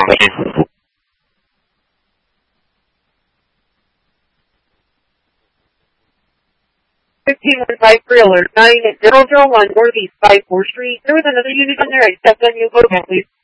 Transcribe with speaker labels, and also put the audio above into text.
Speaker 1: $1515 for alert 9 at 001 Northeast 54th Street. There was another unit in there. I stepped on you. Go ahead, please.